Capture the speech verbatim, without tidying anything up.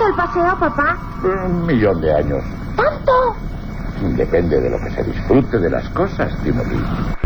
mucho el paseo, papá? Un millón de años. ¿Tanto? Depende de lo que se disfrute de las cosas, Timothy.